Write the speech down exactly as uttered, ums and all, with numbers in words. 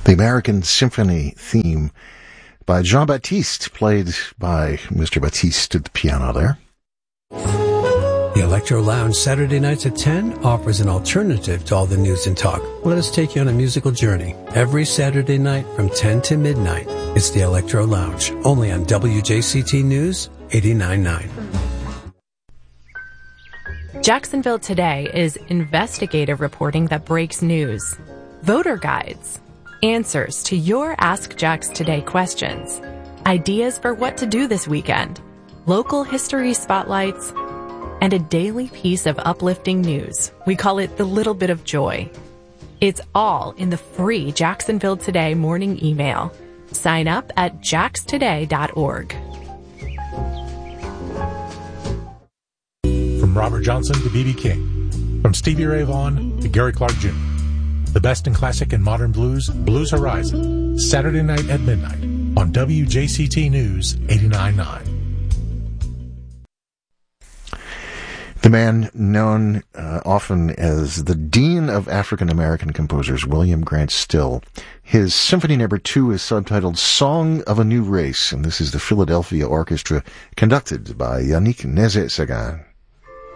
The American Symphony theme by Jean-Baptiste, played by Mister Baptiste at the piano there. The Electro Lounge Saturday nights at ten offers an alternative to all the news and talk. Let us take you on a musical journey. Every Saturday night from ten to midnight, it's the Electro Lounge, only on W J C T News eighty-nine point nine. Jacksonville Today is investigative reporting that breaks news. Voter guides. Answers to your Ask Jax Today questions. Ideas for what to do this weekend. Local history spotlights. And a daily piece of uplifting news. We call it the little bit of joy. It's all in the free Jacksonville Today morning email. Sign up at jax today dot org. From Robert Johnson to B B King. From Stevie Ray Vaughan to Gary Clark Junior The best in classic and modern blues, Blues Horizon. Saturday night at midnight on W J C T News eighty-nine point nine. The man known uh, often as the Dean of African American Composers, William Grant Still. His Symphony Number Two is subtitled Song of a New Race, and this is the Philadelphia Orchestra, conducted by Yannick Nézet-Séguin.